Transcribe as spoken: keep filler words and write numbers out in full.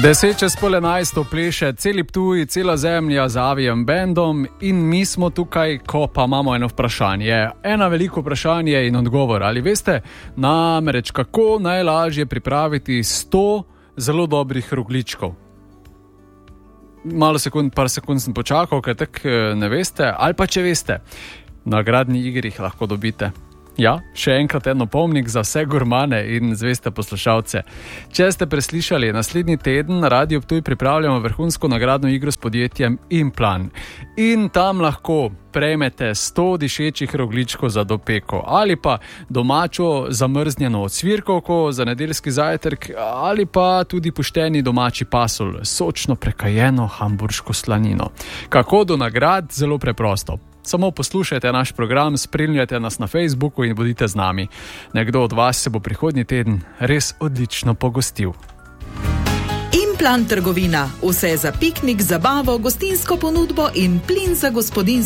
Deset čez pol enajsto pleše celi Ptuj, cela zemlja z Avijem bendom in mi smo tukaj, ko pa imamo eno vprašanje. Eno veliko vprašanje in odgovor. Ali veste namreč, kako najlažje pripraviti sto zelo dobrih rogljičkov? Malo sekund, par sekund sem počakal, ker tak ne veste, ali pa če veste, na nagradni igri jih lahko dobite. Ja, še enkrat eno pomnik za vse gurmane in zveste poslušalce. Če ste preslišali, naslednji teden na Radio Ptuj pripravljamo vrhunsko nagradno igro s podjetjem Implan. In tam lahko prejmete sto dišečih rogljičkov za dopeko ali pa domačo zamrznjeno ocvirkovko za nedeljski zajtrk ali pa tudi pošteni domači pasulj, sočno prekajeno hamburško slanino. Kako do nagrad? Zelo preprosto. Samo poslušajte naš program, spremljajte nas na Facebooku in bodite z nami. Nekdo od vas se bo prihodnji teden res odlično pogostil. Implan trgovina. Vse za piknik, zabavo, gostinsko ponudbo in plin za gospodinjstvo.